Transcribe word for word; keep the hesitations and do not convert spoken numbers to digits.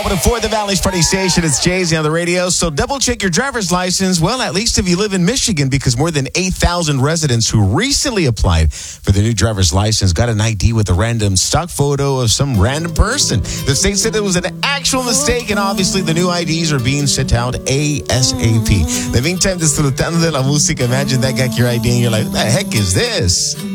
For the Valley's Party Station, it's Jay-Z on the radio. So double check your driver's license. Well, at least if you live in Michigan, because more than eight thousand residents who recently applied for the new driver's license got an I D with a random stock photo of some random person. The state said it was an actual mistake, and obviously the new I Ds are being sent out ASAP. In the meantime, disfrutando de la música. Imagine that got your I D and you're like, what the heck is this?